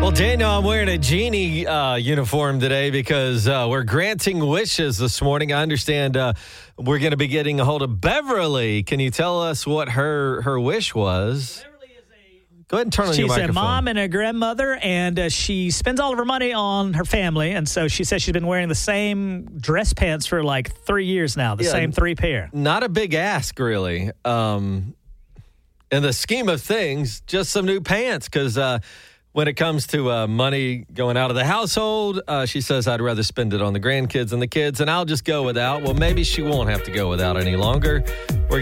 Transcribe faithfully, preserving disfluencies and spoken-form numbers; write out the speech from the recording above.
Well, Daniel, I'm wearing a Genie uh, uniform today because uh, we're granting wishes this morning. I understand uh, we're going to be getting a hold of Beverly. Can you tell us what her, her wish was? Go ahead and turn on your microphone. She's a mom and a grandmother, and uh, she spends all of her money on her family. And so she says she's been wearing the same dress pants for like three years now, the Yeah, same three pair. Not a big ask, really. Um, in the scheme of things, just some new pants because uh, when it comes to uh, money going out of the household, uh, she says, I'd rather spend it on the grandkids and the kids, and I'll just go without. Well, maybe she won't have to go without any longer. We're